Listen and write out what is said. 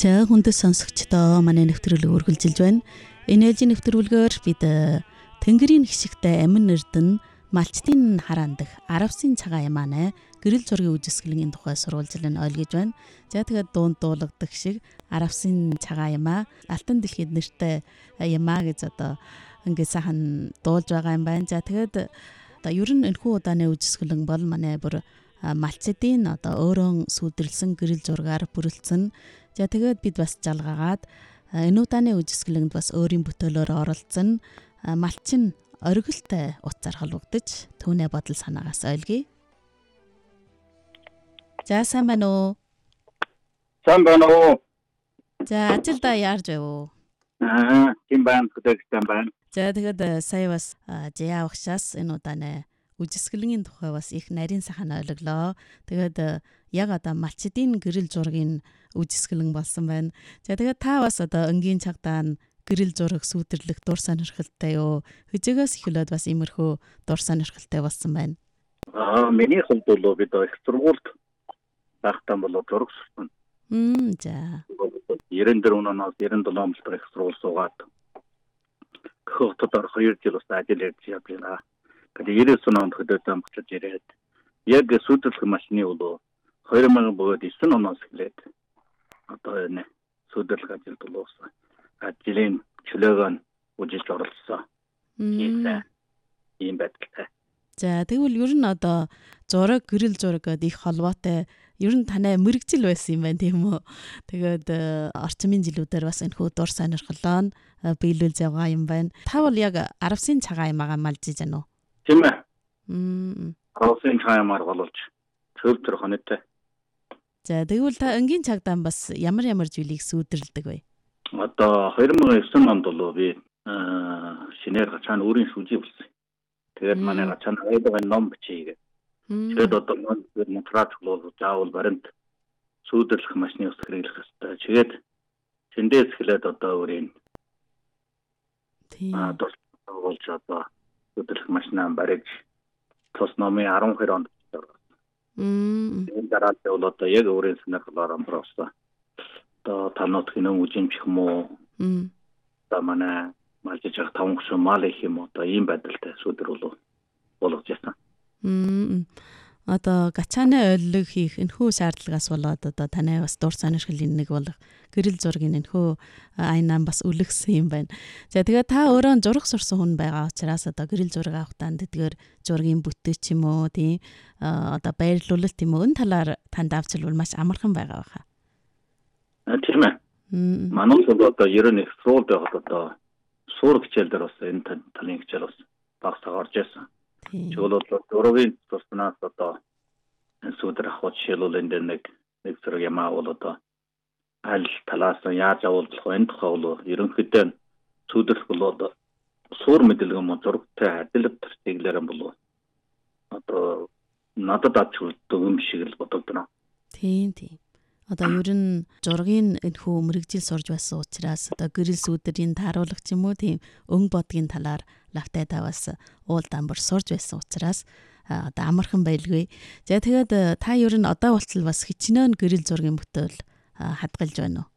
За хүндэс сонсогчдоо манай нэвтрүүлэг үргэлжилж байна. Энэ ээлжийн нэвтрүүлгээр бид Тэнгэрийн хишигтэй амин эрдэнэ Малчтын хараан дэх Аравсын цагаан ямаанай гэрэл зургийн үжисгэлэнгийн тухай сурвалжлан ойлгож байна. За тэгээд дунд дуулагдах шиг Аравсын цагаан ямаа Алтан дэлхийд нэртэй ямаа гэж одоо ингээд сайхан дуулж байгаа юм байна. За тэгээд одоо ер нь энэхүү удааны үжисгэлэн бол манай бүр Малчтын одоо өөрөө сүудрлсэн гэрэл зургаар бүрэлдсэн. За тэгээд бид бас жалгаагаад энэ удааны үжисгэлэнд бас өөрийн бүтээлөөр оролцсон. Малчин оргилтой утсаар холбогдож түүний бодол санаагаас ойлгоё. За сайн байна уу? Сайн байна уу? За ажилдаа яарж байв уу? Тийм байна. Хөдөлгөөн байна. За тэгээд сая бас жаа багшаас энэ удааны үжисгэлэнгийн тухай бас их нарийн сайхан ойлголоо. Тэгээд яг одоо Малчтын гэрэл зургийн үжисгэлэн болсон байна. За тэгээд та бас одоо өнгийн цагдаа гэрэл зураг сүдэрлэх дур сонирхолтой юу? Хижээгээс эхлээд бас иймэрхүү дур сонирхолтой болсон байна. Миний хувьд бол бид их сургуульд байхдаа бол зураг сурсан. За. 94 оноос 97 он дотор их сургууль суугаад хөөтөд 2 жил ус ажил хийж явлаа. Тэгээд 99 онд хөдөөд амжиж ирээд яг сүдэрлэх машины бол 2009 оноос эхлээд одоо энэ сүдэрлэх ажилд болсон. Ажлын чөлөөгөө үжилж оролцсон. Ийм байдалтай. За тэгвэл ер нь одоо зураг гэрэл зураг гэдэг их холбоотой ер нь танай мэрэгжил байсан юм байна тийм үү? Тэгээд орчмын жилүүдээр бас энэхүү дур сонирхлоо биелүүлж байгаа юм байна. Та бол яг Аравсын цагаан ямаагаа малжиж байна уу? Тийм ээ. Аравсын цагаан ямаар боловч цөлтөр хоногтой. За тэгвэл та өнгийн цагдаа бас ямар зүйлийг сүудэрэлдэг вэ? Одоо 2009 онд бол би шинээр гачаан өөрийн шүүжий болсон. Тэгээд манай гачаан айдгаа ном бичээгээ. Тэгээд одоо монтраж болов заавал баримт сүдэрлэх машины ус хэрэглэх хэрэгтэй. Тэгээд тэндээс эхлээд одоо өөрийн болж одоо сүдэрлэх машинаа бариж тус номын 12 онд энэ дараа бол одоо яг өөрийн сонирхлоор амруулсан. Одоо танууд хинэн үжимчих юм уу? Одоо манай малжиж явах 5 гүшүүн мал их юм уу? Одоо ийм байдалтай сүдэр болгож яасан. Одоо гачааны ойлог хийх энэхүү шаардлагаас болоод одоо танай бас дур сонирхлын нэг болох гэрэл зургийн энэхүү айнаа бас үлгсэн юм байна. За тэгээд та өөрөө зураг сурсан хүн байгаа учраас одоо гэрэл зураг авахтаа тэдгээр зургийн бүтэц юм уу тийм одоо байрлуулалт юм уу энэ талаар танд авчилбал маш амархан байгаа баха. Тийм ээ. Манай бол одоо 91 сургуульд байхад одоо суур хичээл дээр бас энэ талын хичээл бас багсаа орж ирсэн. Чиглэл зургийн туснаас одоо сүдэр авах жишээлбэл энэ нэг зэрэг ямаа бол одоо аль талаас нь яаж явуулах вэ? Энэ тухай бол ерөнхийдөө сүдэрх бол одоо суур мэдлэг юм зургтай адил чиглэлээр бол одоо надад авчулдаг юм шиг л бодогдно. Тийм. Одоо ер нь зургийн энэхүү мэрэгжил сурж байсан учраас одоо гэрэл сүдэрийн тааруулгач юм уу тийм өнгө бодгийн талаар лагтай таваас уул дамбар сурж байсан учраас одоо амархан байлгүй. За тэгээд та ер нь одоо болтол бас хичнээн гэрэл зургийн бүтээл хадгалж байна уу?